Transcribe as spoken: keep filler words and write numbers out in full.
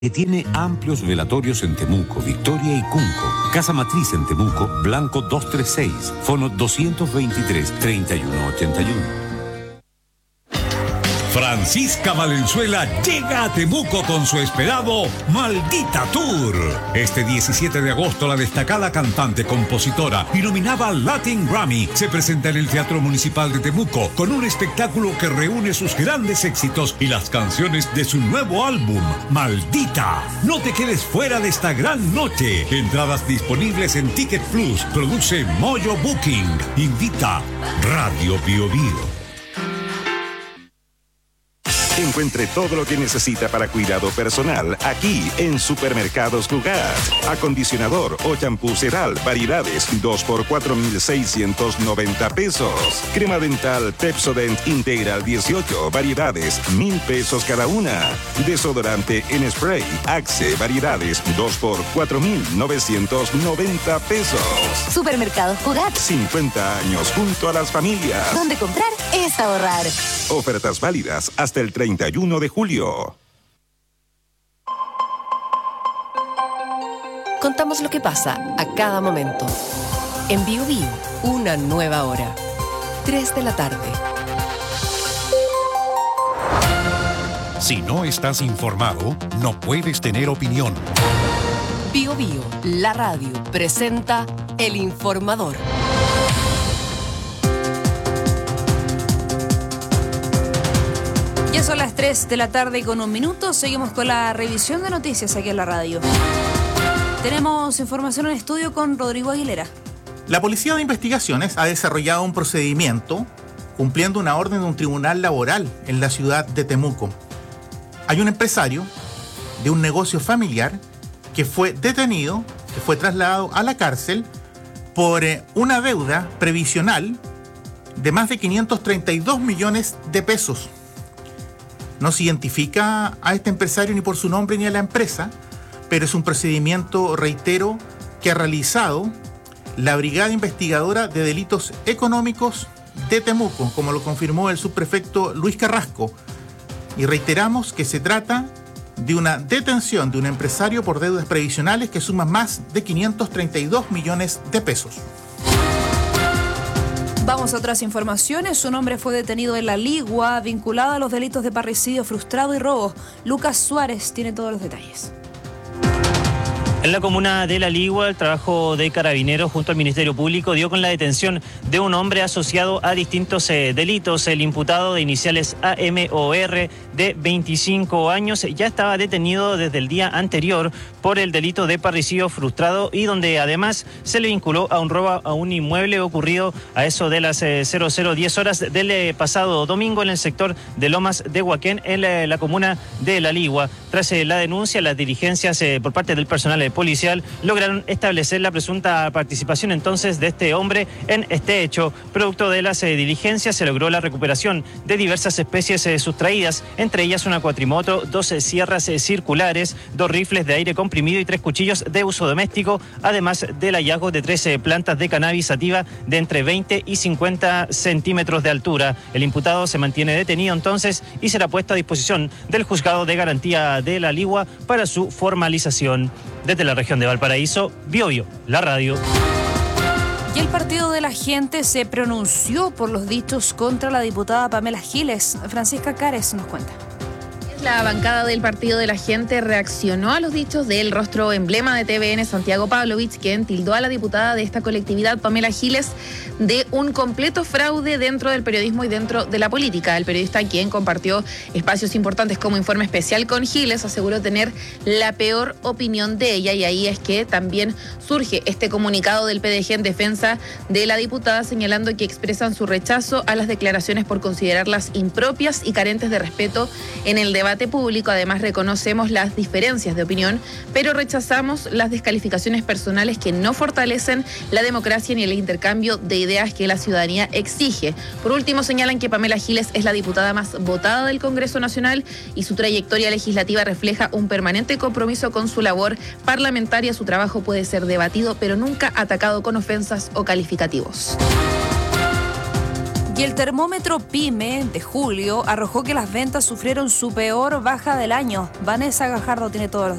que tiene amplios velatorios en Temuco, Victoria y Cunco. Casa Matriz en Temuco, Blanco doscientos treinta y seis, Fono doscientos veintitrés, treinta y uno ochenta y uno. Francisca Valenzuela llega a Temuco con su esperado Maldita Tour. Este diecisiete de agosto la destacada cantante, compositora y nominada al Latin Grammy se presenta en el Teatro Municipal de Temuco con un espectáculo que reúne sus grandes éxitos y las canciones de su nuevo álbum, Maldita. No te quedes fuera de esta gran noche. Entradas disponibles en Ticket Plus. Produce Moyo Booking. Invita Radio Bio Bio. Encuentre todo lo que necesita para cuidado personal aquí en Supermercados Cugat. Acondicionador o champú Sedal, variedades dos por cuatro mil seiscientos noventa pesos. Crema dental Pepsodent Integral dieciocho, variedades mil pesos cada una. Desodorante en spray Axe, variedades dos por cuatro mil novecientos noventa pesos. Supermercados Cugat. cincuenta años junto a las familias. Donde comprar es ahorrar. Ofertas válidas hasta el treinta y uno de julio. Contamos lo que pasa a cada momento. En Bio Bio, una nueva hora. tres de la tarde. Si no estás informado, no puedes tener opinión. Bio Bio, la radio, presenta El Informador. Ya son las tres de la tarde con un minuto. Seguimos con la revisión de noticias aquí en la radio. Tenemos información en estudio con Rodrigo Aguilera. La Policía de Investigaciones ha desarrollado un procedimiento cumpliendo una orden de un tribunal laboral en la ciudad de Temuco. Hay un empresario de un negocio familiar que fue detenido, que fue trasladado a la cárcel por eh, una deuda previsional de más de quinientos treinta y dos millones de pesos. No se identifica a este empresario ni por su nombre ni a la empresa, pero es un procedimiento, reitero, que ha realizado la Brigada Investigadora de Delitos Económicos de Temuco, como lo confirmó el subprefecto Luis Carrasco. Y reiteramos que se trata de una detención de un empresario por deudas previsionales que suman más de quinientos treinta y dos millones de pesos. Vamos a otras informaciones. Un hombre fue detenido en La Ligua, vinculado a los delitos de parricidio frustrado y robo. Lucas Suárez tiene todos los detalles. En la comuna de La Ligua, el trabajo de Carabineros junto al Ministerio Público dio con la detención de un hombre asociado a distintos eh, delitos. El imputado de iniciales A M O R de veinticinco años ya estaba detenido desde el día anterior por el delito de parricidio frustrado y donde además se le vinculó a un robo a un inmueble ocurrido a eso de las eh, cero cero diez horas del eh, pasado domingo en el sector de Lomas de Huaquén, en la, la comuna de La Ligua. Tras eh, la denuncia, las diligencias eh, por parte del personal eh, policial lograron establecer la presunta participación entonces de este hombre en este hecho. Producto de las eh, diligencias se logró la recuperación de diversas especies eh, sustraídas, entre ellas una cuatrimoto, dos eh, sierras eh, circulares, dos rifles de aire comprimido y tres cuchillos de uso doméstico, además del hallazgo de trece plantas de cannabis sativa de entre veinte y cincuenta centímetros de altura. El imputado se mantiene detenido entonces y será puesto a disposición del juzgado de garantía de La Ligua para su formalización. Desde la región de Valparaíso, Bio Bio, la radio. Y el Partido de la Gente se pronunció por los dichos contra la diputada Pamela Giles. Francisca Cares nos cuenta. La bancada del Partido de la Gente reaccionó a los dichos del rostro emblema de T V N, Santiago Pavlovich, quien tildó a la diputada de esta colectividad, Pamela Giles, de un completo fraude dentro del periodismo y dentro de la política. El periodista, quien compartió espacios importantes como Informe Especial con Giles, aseguró tener la peor opinión de ella, y ahí es que también surge este comunicado del P D G en defensa de la diputada, señalando que expresan su rechazo a las declaraciones por considerarlas impropias y carentes de respeto en el debate público. Además, reconocemos las diferencias de opinión, pero rechazamos las descalificaciones personales que no fortalecen la democracia ni el intercambio de ideas que la ciudadanía exige. Por último, señalan que Pamela Giles es la diputada más votada del Congreso Nacional y su trayectoria legislativa refleja un permanente compromiso con su labor parlamentaria. Su trabajo puede ser debatido, pero nunca atacado con ofensas o calificativos. Y Y el termómetro PYME de julio arrojó que las ventas sufrieron su peor baja del año. Vanessa Gajardo tiene todos los